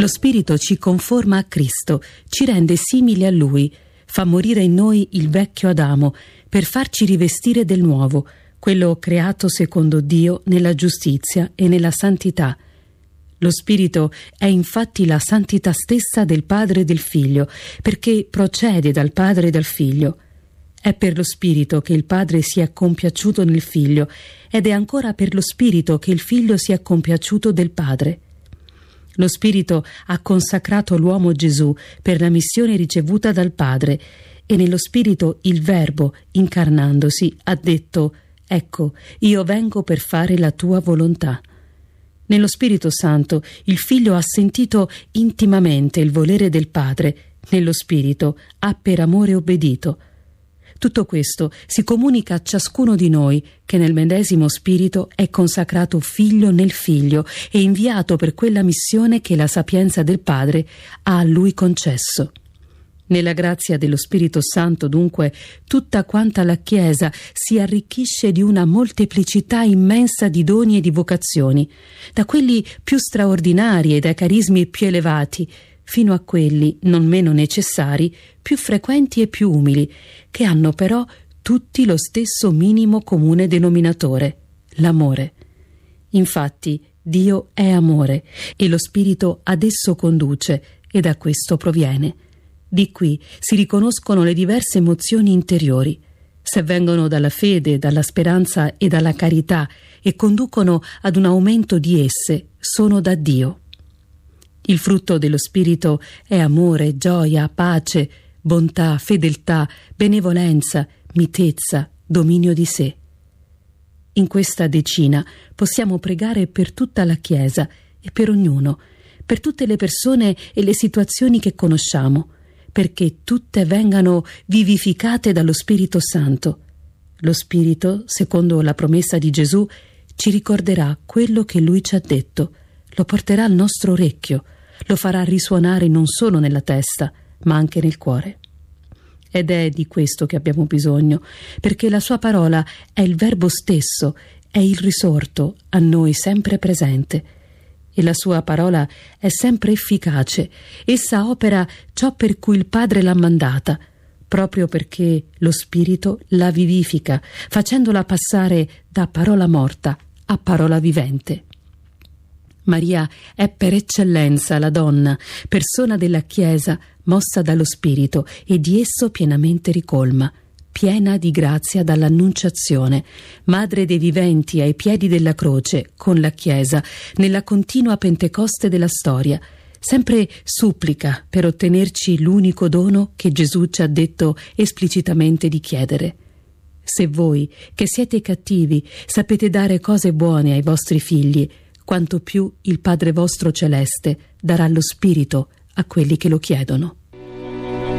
Lo Spirito ci conforma a Cristo, ci rende simili a Lui, fa morire in noi il vecchio Adamo per farci rivestire del nuovo, quello creato secondo Dio nella giustizia e nella santità. Lo Spirito è infatti la santità stessa del Padre e del Figlio, perché procede dal Padre e dal Figlio. È per lo Spirito che il Padre si è compiaciuto nel Figlio, ed è ancora per lo Spirito che il Figlio si è compiaciuto del Padre. Lo Spirito ha consacrato l'uomo Gesù per la missione ricevuta dal Padre, e nello Spirito il Verbo, incarnandosi, ha detto: «Ecco, io vengo per fare la tua volontà». Nello Spirito Santo il Figlio ha sentito intimamente il volere del Padre, nello Spirito ha per amore obbedito. Tutto questo si comunica a ciascuno di noi che nel medesimo Spirito è consacrato figlio nel Figlio e inviato per quella missione che la sapienza del Padre ha a Lui concesso. Nella grazia dello Spirito Santo, dunque, tutta quanta la Chiesa si arricchisce di una molteplicità immensa di doni e di vocazioni, da quelli più straordinari e dai carismi più elevati, fino a quelli, non meno necessari, più frequenti e più umili, che hanno però tutti lo stesso minimo comune denominatore, l'amore. Infatti, Dio è amore e lo Spirito ad esso conduce e da questo proviene. Di qui si riconoscono le diverse emozioni interiori. Se vengono dalla fede, dalla speranza e dalla carità e conducono ad un aumento di esse, sono da Dio. Il frutto dello Spirito è amore, gioia, pace, bontà, fedeltà, benevolenza, mitezza, dominio di sé. In questa decina possiamo pregare per tutta la Chiesa e per ognuno, per tutte le persone e le situazioni che conosciamo, perché tutte vengano vivificate dallo Spirito Santo. Lo Spirito, secondo la promessa di Gesù, ci ricorderà quello che Lui ci ha detto, lo porterà al nostro orecchio, lo farà risuonare non solo nella testa, ma anche nel cuore. Ed è di questo che abbiamo bisogno, perché la Sua parola è il Verbo stesso, è il risorto, a noi sempre presente. E la Sua parola è sempre efficace, essa opera ciò per cui il Padre l'ha mandata, proprio perché lo Spirito la vivifica, facendola passare da parola morta a parola vivente. Maria è per eccellenza la donna, persona della Chiesa, mossa dallo Spirito e di esso pienamente ricolma, piena di grazia dall'annunciazione, madre dei viventi ai piedi della croce, con la Chiesa, nella continua Pentecoste della storia, sempre supplica per ottenerci l'unico dono che Gesù ci ha detto esplicitamente di chiedere. Se voi, che siete cattivi, sapete dare cose buone ai vostri figli, quanto più il Padre vostro celeste darà lo Spirito a quelli che lo chiedono.